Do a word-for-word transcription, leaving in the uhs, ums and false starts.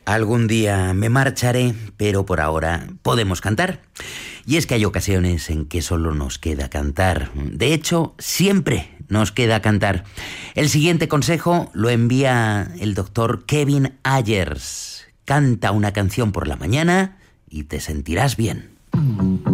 Algún día me marcharé, pero por ahora podemos cantar. Y es que hay ocasiones en que solo nos queda cantar. De hecho, siempre nos queda cantar. El siguiente consejo lo envía el doctor Kevin Ayers. Canta una canción por la mañana y te sentirás bien.